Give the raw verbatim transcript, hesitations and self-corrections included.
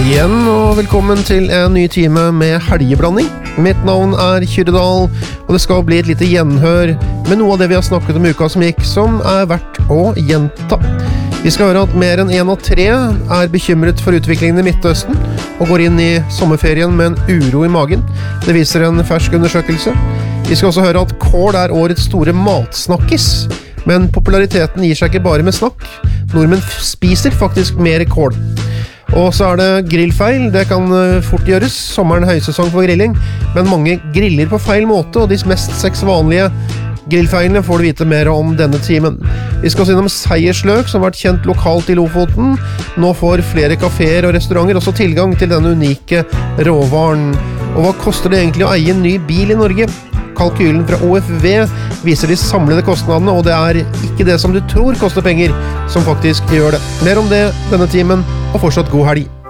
Hei igjen, og velkommen til en ny time med helgeblanding. Mitt navn er Kyrredal, og det skal bli et lite gjenhør med noe av det vi har snakket om uka som gikk, som er verdt å gjenta. Vi skal høre at mer enn en av tre er bekymret for utviklingen i Midtøsten, og går inn i sommerferien med en uro i magen. Det viser en fersk undersøkelse. Vi skal også høre at kål er årets store matsnakkis, men populariteten gir seg ikke bare med snakk. Nordmenn spiser faktisk mer kål. Og så er det grillfeil, det kan fort gjøres, sommeren høysesong for grilling, men mange griller på feil måte, og de mest seks vanlige grillfeilene får du vite mer om denne timen. Vi skal også innom seiersløk, som har vært kjent lokalt i Lofoten. Nå får flere kaféer og restauranter også tilgang til denne unike råvaren. Og hva koster det egentlig å eie en ny bil i Norge? Kalkylen fra O F V viser de samlede kostnadene, og det er ikke det som du tror koster penger, som faktisk gjør det. Mer om det denne timen, og fortsatt god helg.